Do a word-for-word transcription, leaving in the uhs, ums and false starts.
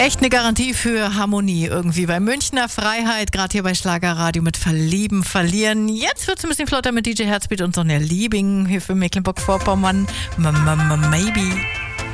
Echt eine Garantie für Harmonie irgendwie bei Münchner Freiheit, gerade hier bei Schlagerradio mit Verlieben, Verlieren. Jetzt wird es ein bisschen flotter mit D J Herzbeat und Sonja Liebing hier für Mecklenburg-Vorpommern. M -m -m Maybe.